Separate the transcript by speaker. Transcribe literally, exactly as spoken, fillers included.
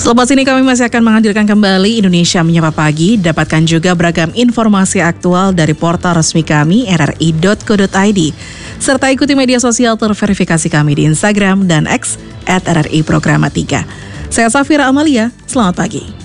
Speaker 1: Selepas ini kami masih akan menghadirkan kembali Indonesia Menyapa Pagi. Dapatkan juga beragam informasi aktual dari portal resmi kami r r i dot co dot i d. Serta ikuti media sosial terverifikasi kami di Instagram dan X at r r i programa tiga. Saya Safira Amalia, selamat pagi.